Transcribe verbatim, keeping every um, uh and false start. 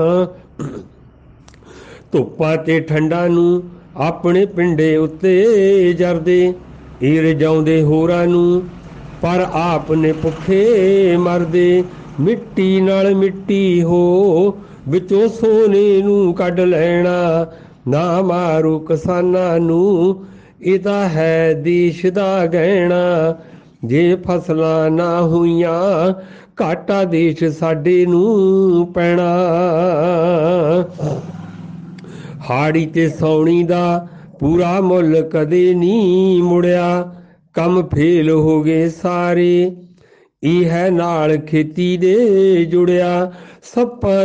ਧੁੱਪਾਂ ਤੇ ਠੰਡਾਂ ਨੂੰ ਆਪਣੇ ਪਿੰਡੇ ਉੱਤੇ ਜਰਦੇ, ਇਹ ਰਜਾਉਂਦੇ ਹੋਰਾਂ ਨੂੰ ਪਰ ਆਪ ਨੇ ਭੁੱਖੇ ਮਰਦੇ। ਮਿੱਟੀ ਨਾਲ ਮਿੱਟੀ ਹੋ ਵਿੱਚੋਂ ਸੋਨੇ ਨੂੰ ਕੱਢ ਲੈਣਾ, ਨਾ ਮਾਰੋ ਕਿਸਾਨਾਂ ਨੂੰ ਇਹ ਤਾਂ ਹੈ ਦੇਸ਼ ਦਾ ਗਹਿਣਾ। ਜੇ ਫਸਲਾਂ ਨਾ ਹੋਈਆਂ ਘਾਟਾ ਦੇਸ਼ ਸਾਡੇ ਨੂੰ ਪੈਣਾ। ਹਾੜੀ ਤੇ ਸੌਣੀ ਦਾ ਪੂਰਾ ਮੁੱਲ ਕਦੇ ਨਹੀਂ ਮੁੜਿਆ, ਕੰਮ ਫੇਲ ਹੋ ਗਏ ਸਾਰੇ, ਇਹ ਹੈ ਨਾਲ ਖੇਤੀ ਦੇ ਜੁੜਿਆ। ਸੱਪਾਂ